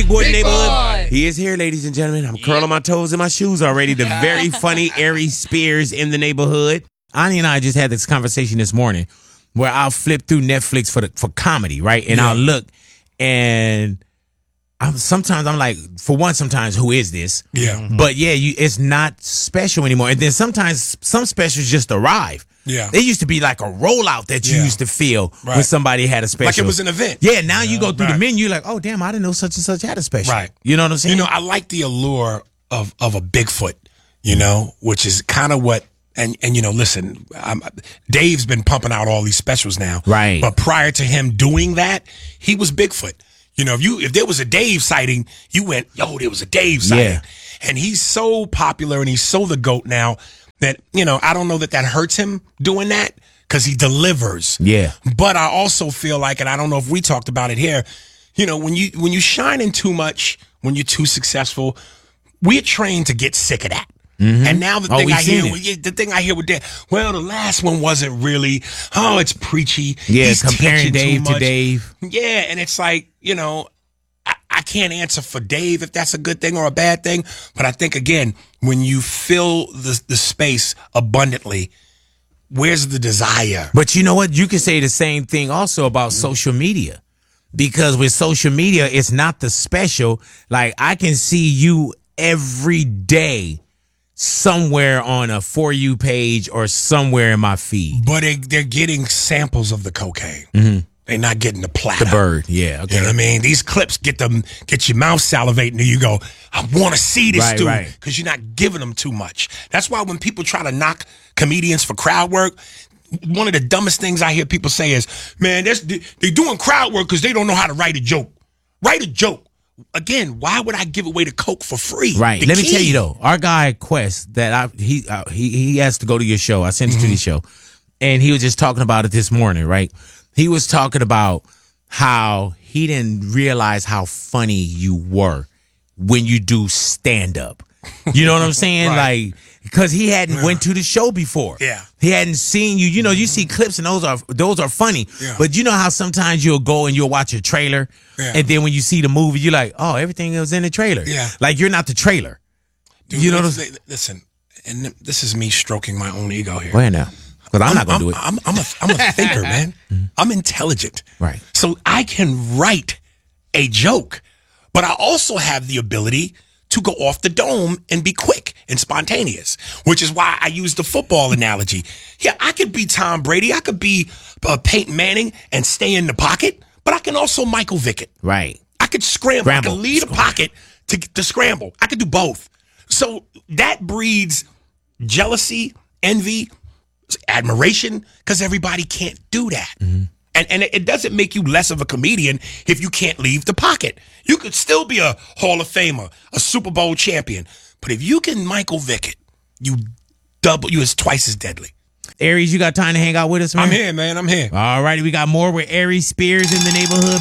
Gordon neighborhood. He is here, ladies and gentlemen. I'm curling my toes in my shoes already. The very funny Aries Spears in the neighborhood. Ani and I just had this conversation this morning where I'll flip through Netflix for comedy, right? And I'll look, and sometimes I'm like, for one, sometimes who is this? Yeah. But yeah, it's not special anymore. And then sometimes some specials just arrive. Yeah. They used to be like a rollout that you used to feel when somebody had a special. Like it was an event. Yeah, now you go through the menu, you're like, oh, damn, I didn't know such and such had a special. Right. You know what I'm saying? You know, I like the allure of a Bigfoot, you know, which is kind of what, and you know, listen, Dave's been pumping out all these specials now. Right. But prior to him doing that, he was Bigfoot. You know, if there was a Dave sighting, you went, yo, there was a Dave sighting. Yeah. And he's so popular and he's so the GOAT now that, you know, I don't know that hurts him doing that because he delivers. Yeah. But I also feel like, and I don't know if we talked about it here, you know, when you shine in too much, when you're too successful, we're trained to get sick of that. Mm-hmm. And now the thing I hear with Dave, well, the last one wasn't really, it's preachy. Yeah, he's comparing Dave to Dave. Yeah, and it's like, you know, I can't answer for Dave if that's a good thing or a bad thing. But I think, again, when you fill the space abundantly, where's the desire? But you know what? You can say the same thing also about social media. Because with social media, it's not the special. Like, I can see you every day somewhere on a For You page or somewhere in my feed. But they're getting samples of the cocaine. Mm-hmm. They're not getting the platter. The bird, yeah. Okay. You know what I mean? These clips get your mouth salivating and you go, I want to see this dude, because you're not giving them too much. That's why when people try to knock comedians for crowd work, one of the dumbest things I hear people say is, man, they're doing crowd work because they don't know how to write a joke. Write a joke. Again, why would I give away the coke for free? Right. Let me tell you though, our guy Quest, that he has to go to your show. I sent him to the show, and he was just talking about it this morning. Right. He was talking about how he didn't realize how funny you were when you do stand up. You know what I'm saying? Right. Like, because he hadn't went to the show before. Yeah. He hadn't seen you. You know, you see clips and those are funny. Yeah. But you know how sometimes you'll go and you'll watch a trailer, and then when you see the movie, you're like, oh, everything was in the trailer. Yeah. Like, you're not the trailer. Dude, you know listen, and this is me stroking my own ego here. Go ahead now. Because I'm not going to do it. I'm a thinker, man. I'm intelligent. Right. So I can write a joke, but I also have the ability to go off the dome and be quick and spontaneous, which is why I use the football analogy. Yeah, I could be Tom Brady. I could be Peyton Manning and stay in the pocket, but I can also Michael Vick it. Right. I could scramble. I can lead a pocket to scramble. I could do both. So that breeds jealousy, envy, admiration, because everybody can't do that. Mm-hmm. And it doesn't make you less of a comedian if you can't leave the pocket. You could still be a Hall of Famer, a Super Bowl champion. But if you can Michael Vick it, you is twice as deadly. Aries, you got time to hang out with us, man? I'm here, man. I'm here. All righty, we got more with Aries Spears in the neighborhood.